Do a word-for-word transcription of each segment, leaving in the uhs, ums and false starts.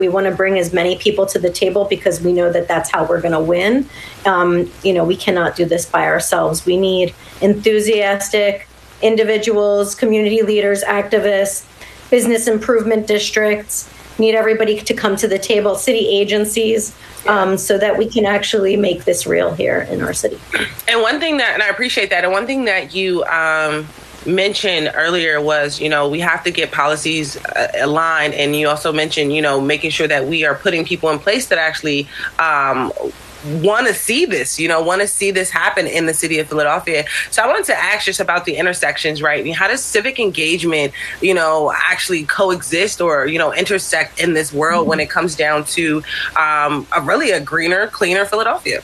We want to bring as many people to the table because we know that that's how we're going to win. Um, you know, we cannot do this by ourselves. We need enthusiastic individuals, community leaders, activists, business improvement districts, need everybody to come to the table, city agencies, um, so that we can actually make this real here in our city. And one thing that, and I appreciate that, and one thing that you um, mentioned earlier was, you know, we have to get policies uh, aligned. And you also mentioned, you know, making sure that we are putting people in place that actually um, want to see this, you know, want to see this happen in the city of Philadelphia. So I wanted to ask just about the intersections, right? I mean, how does civic engagement, you know, actually coexist or, you know, intersect in this world mm-hmm. when it comes down to um, a really a greener, cleaner Philadelphia?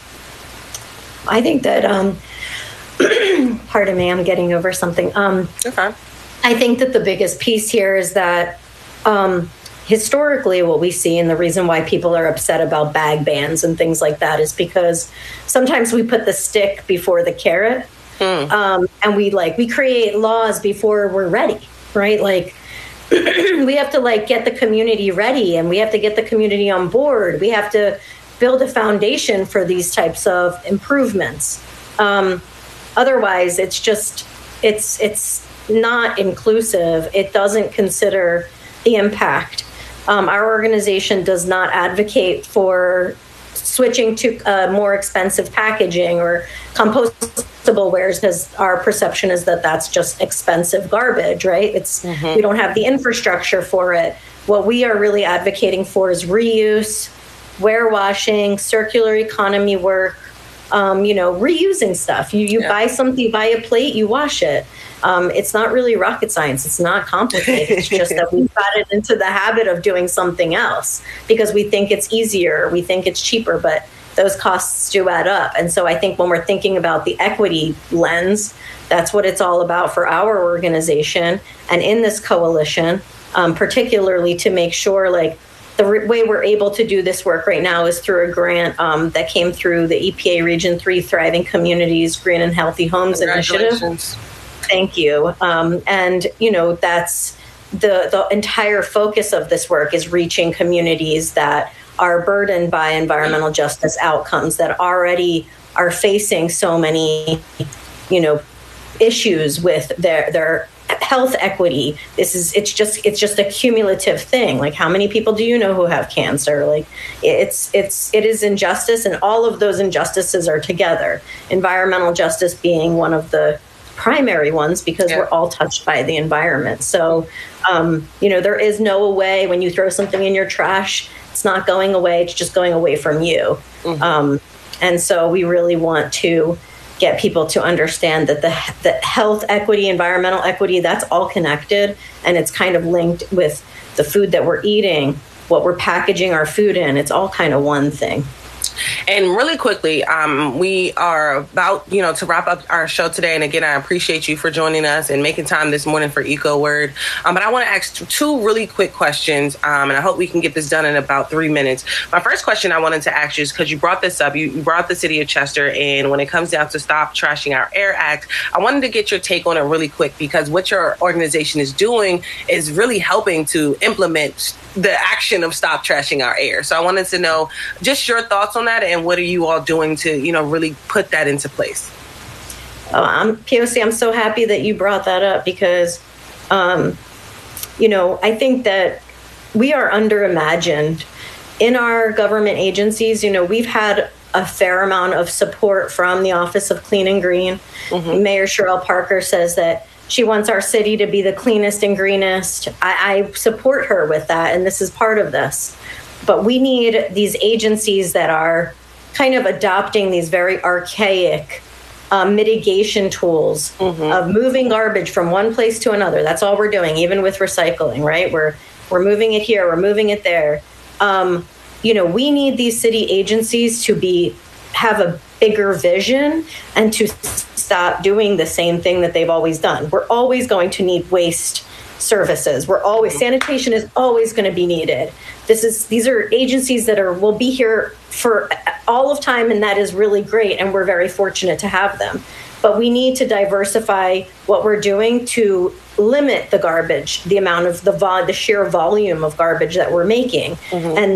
I think that, um, pardon me, I'm getting over something. Um, okay. I think that the biggest piece here is that um, historically, what we see and the reason why people are upset about bag bans and things like that is because sometimes we put the stick before the carrot, hmm. um, and we like we create laws before we're ready, right? Like we have to like get the community ready, and we have to get the community on board. We have to build a foundation for these types of improvements. Um, otherwise, it's just it's it's not inclusive. It doesn't consider the impact. Um, our organization does not advocate for switching to uh, more expensive packaging or compostable wares because our perception is that that's just expensive garbage, right? It's mm-hmm. we don't have the infrastructure for it. What we are really advocating for is reuse, warewashing, circular economy work, um, you know, reusing stuff. You you yeah. buy something, you buy a plate, you wash it. Um, it's not really rocket science. It's not complicated. It's just that we've gotten into the habit of doing something else because we think it's easier, we think it's cheaper, but those costs do add up. And so I think when we're thinking about the equity lens, that's what it's all about for our organization and in this coalition, um, particularly to make sure like the re- way we're able to do this work right now is through a grant um, that came through the E P A Region three Thriving Communities Green and Healthy Homes Initiative. Thank you. Um, and, you know, that's the, the entire focus of this work is reaching communities that are burdened by environmental justice outcomes, that already are facing so many, you know, issues with their their health equity. This is it's just it's just a cumulative thing. Like, how many people do you know who have cancer? Like, it's it's it is injustice, and all of those injustices are together. Environmental justice being one of the primary ones because yeah. we're all touched by the environment. So, um, you know, there is no way when you throw something in your trash, it's not going away. It's just going away from you. Mm-hmm. Um, and so we really want to get people to understand that the, the health equity, environmental equity, that's all connected. And it's kind of linked with the food that we're eating, what we're packaging our food in. It's all kind of one thing. And really quickly, um, we are about, you know, to wrap up our show today. And again, I appreciate you for joining us and making time this morning for Eco Word. Um, but I want to ask two really quick questions, um, and I hope we can get this done in about three minutes. My first question I wanted to ask you is because you brought this up, you, you brought the city of Chester, and when it comes down to Stop Trashing Our Air Act, I wanted to get your take on it really quick, because what your organization is doing is really helping to implement the action of Stop Trashing Our Air. So I wanted to know just your thoughts on that, and what are you all doing to, you know, really put that into place? Oh, I'm P O C. I'm so happy that you brought that up because, um, you know, I think that we are underimagined in our government agencies. You know, we've had a fair amount of support from the Office of Clean and Green. Mm-hmm. Mayor Sherelle Parker says that she wants our city to be the cleanest and greenest. I, I support her with that, and this is part of this. But we need these agencies that are kind of adopting these very archaic um, mitigation tools mm-hmm. of moving garbage from one place to another. That's all we're doing, even with recycling, right? We're we're moving it here, we're moving it there. Um, you know, we need these city agencies to be have a bigger vision and to stop doing the same thing that they've always done. We're always going to need waste services. We're always sanitation is always going to be needed. This is these are agencies that are will be here for all of time, and that is really great, and we're very fortunate to have them. But we need to diversify what we're doing to limit the garbage, the amount of the vol- the sheer volume of garbage that we're making. Mm-hmm. And